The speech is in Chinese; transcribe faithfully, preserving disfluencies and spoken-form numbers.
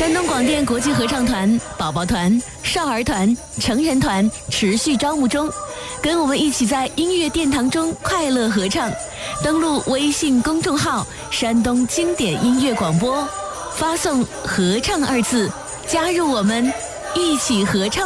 山东广电国际合唱团、宝宝团、少儿团、成人团持续招募中，跟我们一起在音乐殿堂中快乐合唱。登录微信公众号“山东经典音乐广播”，发送“合唱”二字，加入我们，一起合唱。